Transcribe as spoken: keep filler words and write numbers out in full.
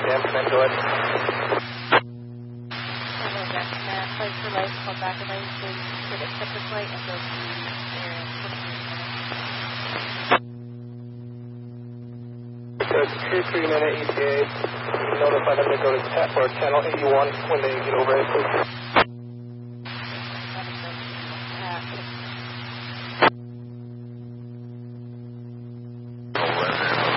Dan, then go ahead. Flight for life, call back and I usually get a separate flight and go to the area in twenty-three minutes. So it's two three minute E T A. Notify them to go to ten, or channel eighty-one when they get over it, please.